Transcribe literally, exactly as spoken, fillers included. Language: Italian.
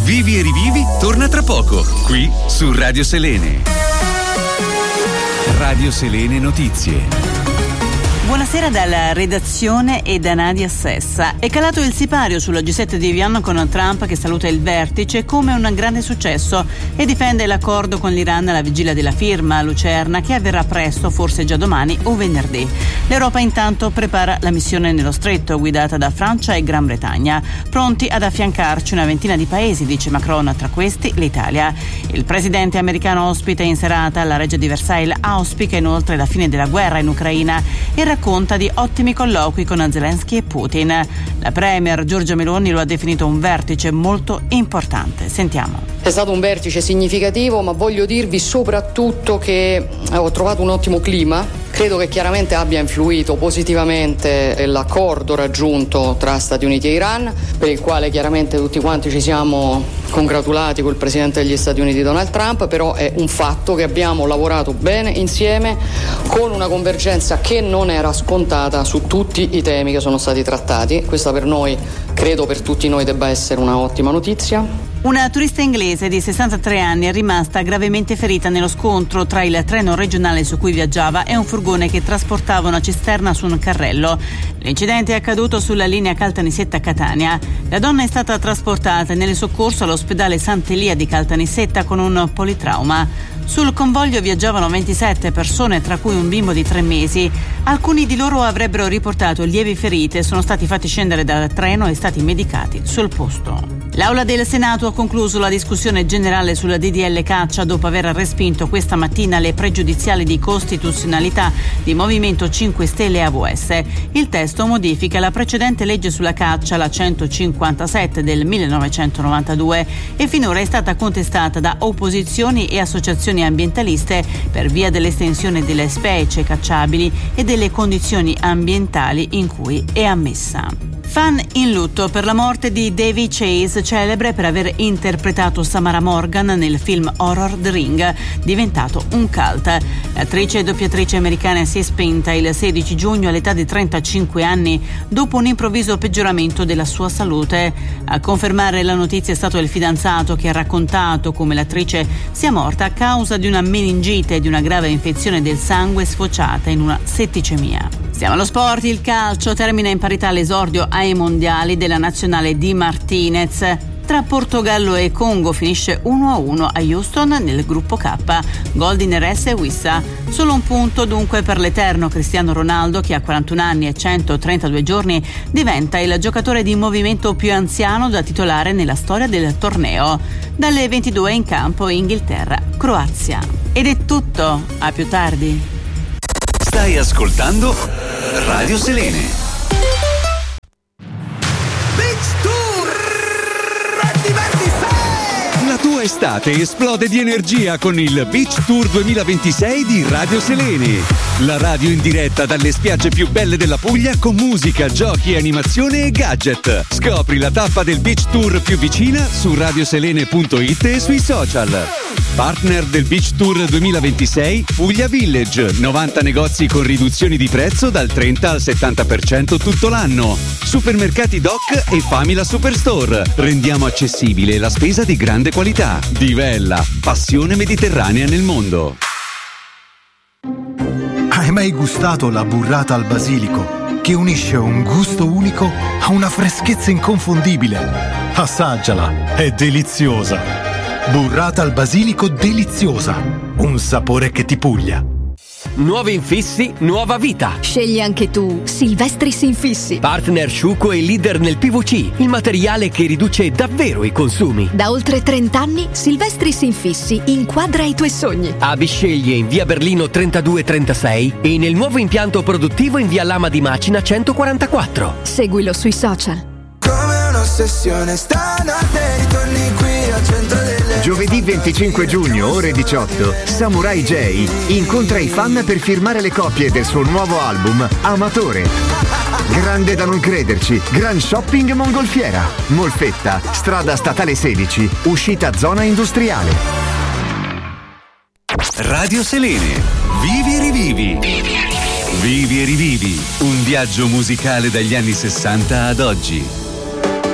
Vivi e rivivi torna tra poco, qui su Radio Selene. Radio Selene Notizie. Buonasera dalla redazione e da Nadia Sessa. È calato il sipario sulla G sette di Evian con Trump che saluta il vertice come un grande successo e difende l'accordo con l'Iran alla vigilia della firma a Lucerna che avverrà presto, forse già domani o venerdì. L'Europa intanto prepara la missione nello stretto guidata da Francia e Gran Bretagna, pronti ad affiancarci una ventina di paesi, dice Macron, tra questi l'Italia. Il presidente americano ospita in serata alla Reggia di Versailles, auspica inoltre la fine della guerra in Ucraina e racconta di ottimi colloqui con Zelensky e Putin. La premier Giorgia Meloni lo ha definito un vertice molto importante. Sentiamo. È stato un vertice significativo, ma voglio dirvi soprattutto che ho trovato un ottimo clima. Credo che chiaramente abbia influito positivamente l'accordo raggiunto tra Stati Uniti e Iran, per il quale chiaramente tutti quanti ci siamo congratulati col presidente degli Stati Uniti Donald Trump, però è un fatto che abbiamo lavorato bene insieme con una convergenza che non era scontata su tutti i temi che sono stati trattati. Questa per noi, credo per tutti noi, debba essere una ottima notizia. Una turista inglese di sessantatré anni è rimasta gravemente ferita nello scontro tra il treno regionale su cui viaggiava e un furgone che trasportava una cisterna su un carrello. L'incidente è accaduto sulla linea Caltanissetta-Catania. La donna è stata trasportata nel soccorso all'ospedale Sant'Elia di Caltanissetta con un politrauma. Sul convoglio viaggiavano ventisette persone, tra cui un bimbo di tre mesi. Alcuni di loro avrebbero riportato lievi ferite, sono stati fatti scendere dal treno e stati medicati sul posto. L'Aula del Senato ha concluso la discussione generale sulla D D L caccia dopo aver respinto questa mattina le pregiudiziali di costituzionalità di Movimento cinque Stelle e A V S. Il testo modifica la precedente legge sulla caccia, la centocinquantasette del millenovecentonovantadue, e finora è stata contestata da opposizioni e associazioni ambientaliste per via dell'estensione delle specie cacciabili e delle condizioni ambientali in cui è ammessa. Fan in lutto per la morte di Davy Chase, celebre per aver interpretato Samara Morgan nel film horror The Ring, diventato un cult. L'attrice e doppiatrice americana si è spenta il sedici giugno all'età di trentacinque anni dopo un improvviso peggioramento della sua salute. A confermare la notizia è stato il fidanzato, che ha raccontato come l'attrice sia morta a causa di una meningite e di una grave infezione del sangue sfociata in una setticemia. Siamo allo sport. Il calcio termina in parità l'esordio ai mondiali della nazionale di Martinez. Tra Portogallo e Congo finisce uno a uno a Houston nel gruppo K. Gol di Neres e Wissa. Solo un punto dunque per l'eterno Cristiano Ronaldo, che a quarantuno anni e centotrentadue giorni diventa il giocatore di movimento più anziano da titolare nella storia del torneo. Dalle ventidue in campo Inghilterra-Croazia. Ed è tutto, a più tardi. Stai ascoltando Radio Selene. La tua estate esplode di energia con il Beach Tour duemilaventisei di Radio Selene. La radio in diretta dalle spiagge più belle della Puglia con musica, giochi, animazione e gadget. Scopri la tappa del Beach Tour più vicina su radioselene punto it e sui social. Partner del Beach Tour duemilaventisei Puglia Village, novanta negozi con riduzioni di prezzo dal trenta al settanta per cento tutto l'anno. Supermercati Doc e Famila Superstore. Rendiamo accessibile la spesa di grande qualità. Divella, passione mediterranea nel mondo. Hai mai gustato la burrata al basilico, che unisce un gusto unico a una freschezza inconfondibile? Assaggiala, è deliziosa. Burrata al basilico deliziosa, un sapore che ti puglia. Nuovi infissi, nuova vita. Scegli anche tu Silvestris Infissi. Partner Sciuco e leader nel P V C, il materiale che riduce davvero i consumi. Da oltre trenta anni Silvestris Infissi inquadra i tuoi sogni. A Bisceglie in via Berlino trentadue trentasei e nel nuovo impianto produttivo in via Lama di Macina centoquarantaquattro. Seguilo sui social. Come un'ossessione stanotte ritorni qui al centro delle... Giovedì venticinque giugno, ore diciotto, Samurai J incontra i fan per firmare le copie del suo nuovo album Amatore. Grande da non crederci, Gran Shopping Mongolfiera, Molfetta, strada statale sedici, uscita zona industriale. Radio Selene, vivi e rivivi. Vivi e rivivi, un viaggio musicale dagli anni sessanta ad oggi.